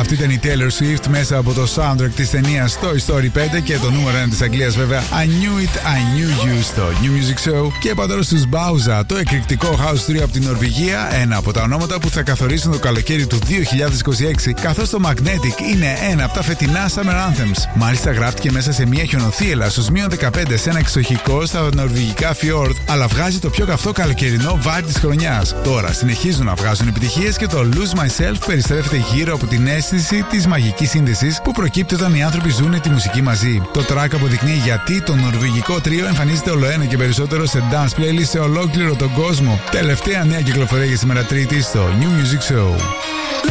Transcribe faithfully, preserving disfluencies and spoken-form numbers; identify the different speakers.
Speaker 1: Αυτή ήταν η Taylor Swift μέσα από το soundtrack της ταινίας Toy Story πέντε και το νούμερο ένα της Αγγλίας βέβαια I Knew It, I Knew You στο New Music Show. Και είπα τώρα στους Bauza, το εκρηκτικό house trio από την Νορβηγία, ένα από τα ονόματα που θα καθορίσουν το καλοκαίρι του δύο χιλιάδες είκοσι έξι, καθώς το Magnetic είναι ένα από τα φετινά Summer Anthems. Μάλιστα γράφτηκε μέσα σε μια χιονοθύελα στους μείον δεκαπέντε σε ένα εξοχικό στα νορβηγικά Fjord, αλλά βγάζει το πιο καυτό καλοκαιρινό vibe της χρονιάς. Τώρα συνεχίζουν να βγάζουν επιτυχίες και το Lose Myself περιστρέφεται γύρω από την αίσθηση της μαγικής σύνδεσης που προκύπτει όταν οι άνθρωποι ζουν τη μουσική μαζί. Το track αποδεικνύει γιατί το νορβηγικό τρίο εμφανίζεται ολοένα και περισσότερο σε dance playlist σε ολόκληρο τον κόσμο. Τελευταία νέα κυκλοφορία για σήμερα Τρίτη στο New Music Show.